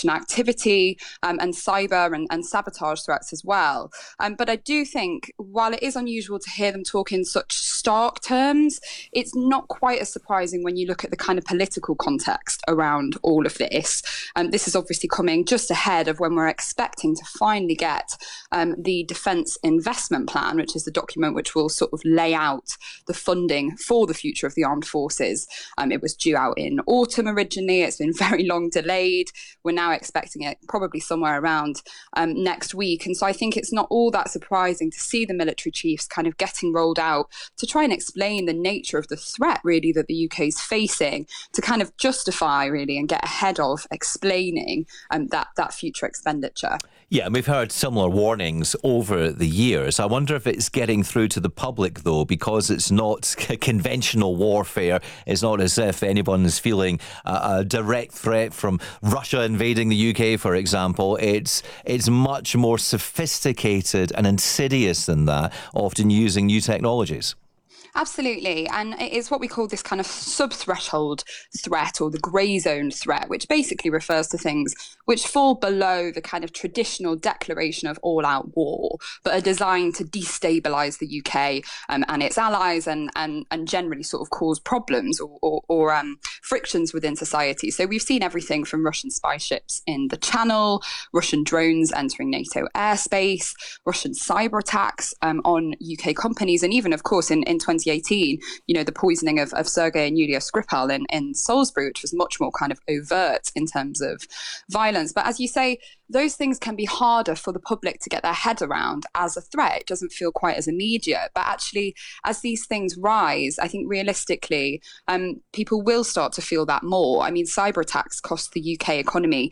Russian activity and cyber and sabotage threats as well. But I do think, while it is unusual to hear them talk in such stark terms, it's not quite as surprising when you look at the kind of political context around all of this. This is obviously coming just ahead of when we're expecting to finally get the Defence Investment Plan, which is the document which will sort of lay out the funding for the future of the armed forces. It was due out in autumn originally. It's been very long delayed. We're now expecting it probably somewhere around next week. And so I think it's not all that surprising to see the military chiefs kind of getting rolled out to try and explain the nature of the threat really that the UK is facing, to kind of justify really and get ahead of explaining that future expenditure. Yeah, and we've heard similar warnings over the years. I wonder if it's getting through to the public, though, because it's not conventional warfare. It's not as if anyone is feeling a direct threat from Russia invading the UK, for example. It's much more sophisticated and insidious than that, often using new technologies. Absolutely. And it's what we call this kind of sub-threshold threat, or the grey zone threat, which basically refers to things which fall below the kind of traditional declaration of all-out war, but are designed to destabilise the UK and its allies and generally sort of cause problems or frictions within society. So we've seen everything from Russian spy ships in the Channel, Russian drones entering NATO airspace, Russian cyber attacks on UK companies, and even, of course, in 2018, the poisoning of Sergei and Yulia Skripal in Salisbury, which was much more kind of overt in terms of violence. But as you say, those things can be harder for the public to get their head around as a threat. It doesn't feel quite as immediate. But actually, as these things rise, I think realistically, people will start to feel that more. I mean, cyber attacks cost the UK economy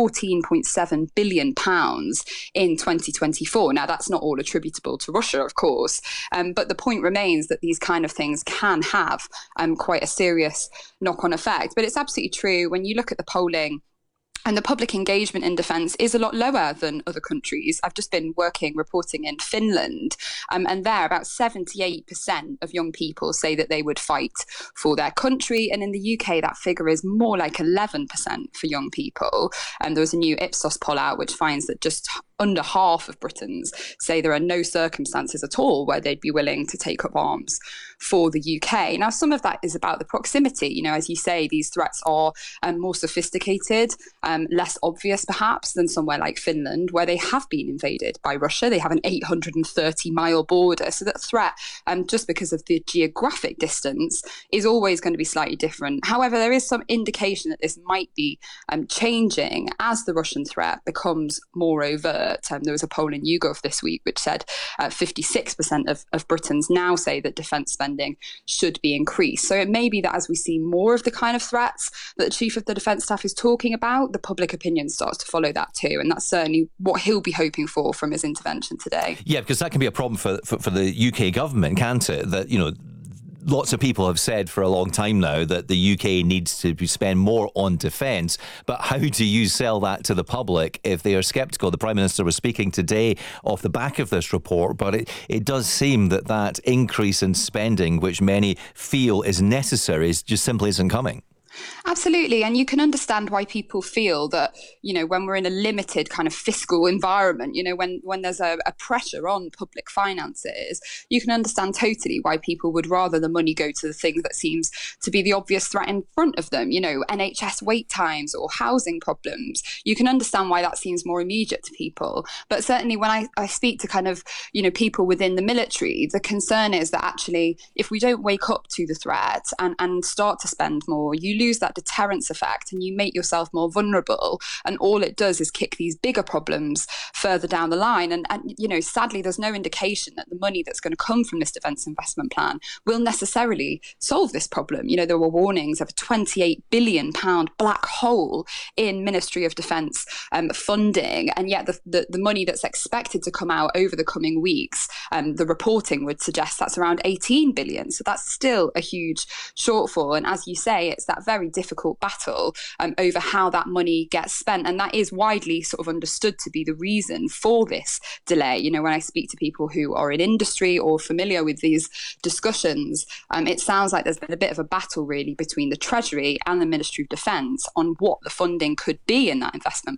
£14.7 billion in 2024. Now, that's not all attributable to Russia, of course. But the point remains that these kind of things can have quite a serious knock-on effect. But it's absolutely true. When you look at the polling, and the public engagement in defence is a lot lower than other countries. I've just been reporting in Finland, and there about 78% of young people say that they would fight for their country. And in the UK, that figure is more like 11% for young people. And there was a new Ipsos poll out which finds that just under half of Britons say there are no circumstances at all where they'd be willing to take up arms for the UK. Now, some of that is about the proximity. As you say, these threats are more sophisticated, less obvious perhaps than somewhere like Finland, where they have been invaded by Russia. They have an 830-mile border. So that threat, just because of the geographic distance, is always going to be slightly different. However, there is some indication that this might be changing as the Russian threat becomes more overt. There was a poll in YouGov this week which said 56% of Britons now say that defence spending should be increased. So it may be that as we see more of the kind of threats that the Chief of the Defence Staff is talking about, the public opinion starts to follow that too. And that's certainly what he'll be hoping for from his intervention today. Yeah, because that can be a problem for the UK government, can't it? That, lots of people have said for a long time now that the UK needs to spend more on defence, but how do you sell that to the public if they are sceptical? The Prime Minister was speaking today off the back of this report, but it does seem that increase in spending, which many feel is necessary, just simply isn't coming. Absolutely. And you can understand why people feel that, when we're in a limited kind of fiscal environment, when there's a pressure on public finances, you can understand totally why people would rather the money go to the thing that seems to be the obvious threat in front of them, NHS wait times or housing problems. You can understand why that seems more immediate to people. But certainly when I speak to kind of, people within the military, the concern is that actually, if we don't wake up to the threat and start to spend more, you lose that deterrence effect and you make yourself more vulnerable, and all it does is kick these bigger problems further down the line. And sadly, there's no indication that the money that's going to come from this defence investment plan will necessarily solve this problem. There were warnings of a £28 billion black hole in Ministry of Defence funding, and yet the money that's expected to come out over the coming weeks, the reporting would suggest that's around 18 billion. So that's still a huge shortfall. And as you say, it's that very difficult battle over how that money gets spent. And that is widely sort of understood to be the reason for this delay. When I speak to people who are in industry or familiar with these discussions, it sounds like there's been a bit of a battle really between the Treasury and the Ministry of Defence on what the funding could be in that investment